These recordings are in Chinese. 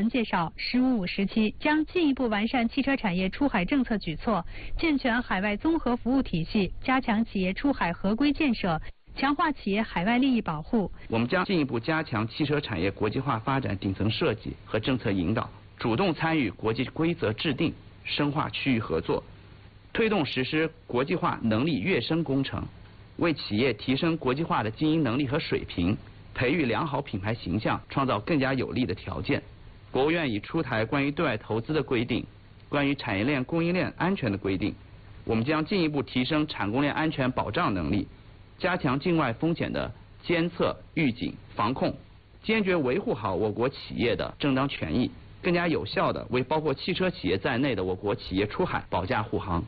介绍，“15+5”时期将进一步完善汽车产业出海政策举措，健全海外综合服务体系，加强企业出海合规建设，强化企业海外利益保护。 我们将进一步加强汽车产业国际化发展顶层设计和政策引导，主动参与国际规则制定，深化区域合作，推动实施国际化能力跃升工程，为企业提升国际化的经营能力和水平，培育良好品牌形象，创造更加有利的条件。国务院已出台关于对外投资的规定，关于产业链供应链安全的规定。我们将进一步提升产供链安全保障能力，加强境外风险的监测、预警、防控，坚决维护好我国企业的正当权益，更加有效地为包括汽车企业在内的我国企业出海保驾护航。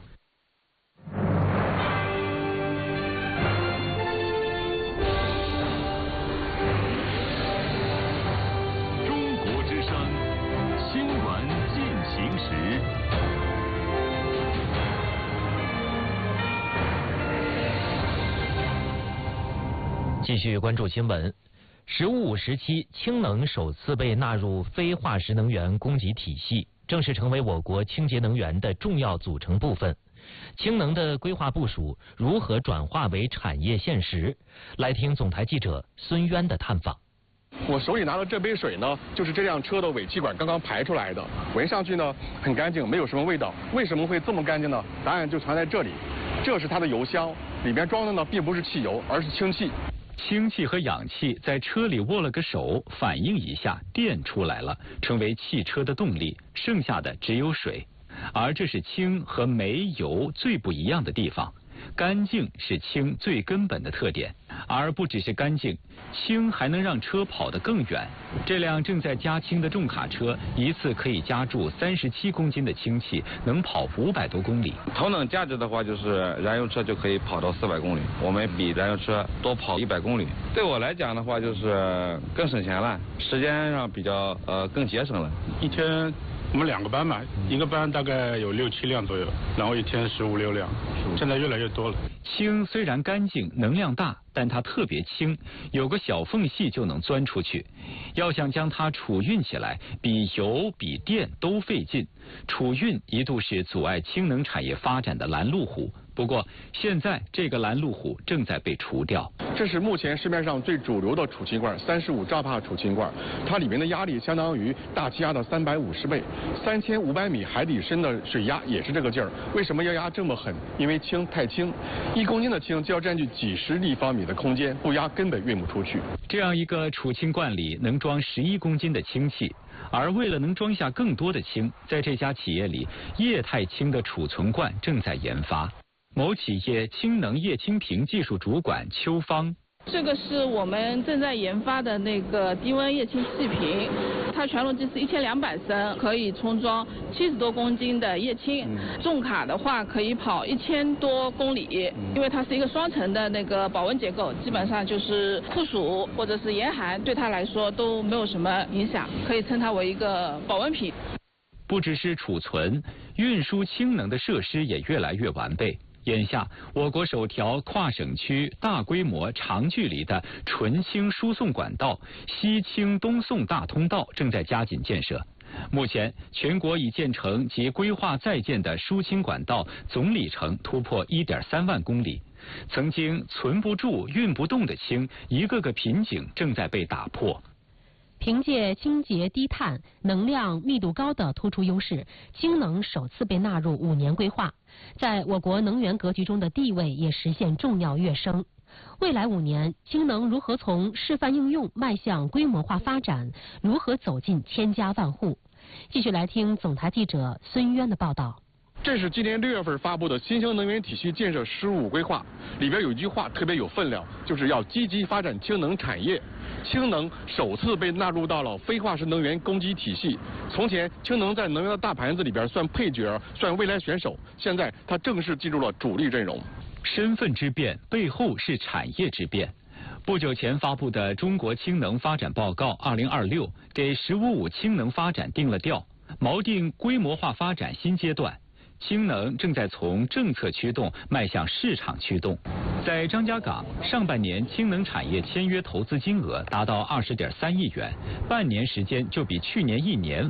中国之声新闻进行时。 继续关注新闻。“15+5”时期，氢能首次被纳入非化石能源供给体系，正式成为我国清洁能源的重要组成部分。氢能的规划部署如何转化为产业现实？来听总台记者孙渊的探访。 我手里拿的这杯水呢，就是这辆车的尾气管刚刚排出来的，闻上去呢很干净，没有什么味道。为什么会这么干净呢？答案就藏在这里，这是它的油箱，里面装的呢并不是汽油，而是氢气。 氢气和氧气在车里握了个手，反应一下，电出来了，成为汽车的动力，剩下的只有水。而这是氢和煤油最不一样的地方。干净是氢最根本的特点，而不只是干净，氢还能让车跑得更远。这辆正在加氢的重卡车，一次可以加注37公斤的氢气，能跑500多公里。 头等价值的话，就是燃油车就可以跑到400公里，我们比燃油车多跑100公里。对我来讲的话，就是更省钱了，时间上比较更节省了。 一天我们2个班嘛，一个班大概有6、7辆左右，然后一天15、16辆，现在越来越多了。 氢虽然干净，能量大，但它特别轻，有个小缝隙就能钻出去。要想将它储运起来，比油比电都费劲。储运一度是阻碍氢能产业发展的拦路虎，不过现在这个拦路虎正在被除掉。 这是目前市面上最主流的储氢罐，35兆帕储氢罐，它里面的压力相当于大气压的350倍，3500米海底深的水压也是这个劲儿。为什么要压这么狠？因为氢太轻，1公斤的氢就要占据几十立方米的空间，不压根本运不出去。 这样一个储氢罐里能装11公斤的氢气，而为了能装下更多的氢，在这家企业里，液态氢的储存罐正在研发。某企业氢能液氢瓶技术主管邱芳。 这个是我们正在研发的那个低温液氢气瓶，它全容积是1200升，可以充装70多公斤的液氢。重卡的话可以跑1000多公里，因为它是一个双层的那个保温结构，基本上就是酷暑或者是严寒对它来说都没有什么影响，可以称它为一个保温瓶。 不只是储存，运输氢能的设施也越来越完备。眼下，我国首条跨省区大规模长距离的纯氢输送管道西氢东送大通道正在加紧建设。目前，全国已建成及规划在建的输氢管道总里程突破1.3万公里。曾经存不住、运不动的氢，一个个瓶颈正在被打破。 凭借清洁低碳、能量密度高的突出优势，氢能首次被纳入5年规划，在我国能源格局中的地位也实现重要跃升。未来5年，氢能如何从示范应用迈向规模化发展？如何走进千家万户？继续来听总台记者孙渊的报道。 这是今年6月份发布的新兴能源体系建设15规划，里边有一句话特别有分量，就是要积极发展氢能产业。氢能首次被纳入到了非化石能源供给体系。从前，氢能在能源的大盘子里边算配角，算未来选手，现在它正式进入了主力阵容。 身份之变背后是产业之变。不久前发布的《中国氢能发展报告2026》给“15+5”氢能发展定了调，锚定规模化发展新阶段。氢能正在从政策驱动迈向市场驱动。在张家港，上半年氢能产业签约投资金额达到20.3亿元，半年时间就比去年1年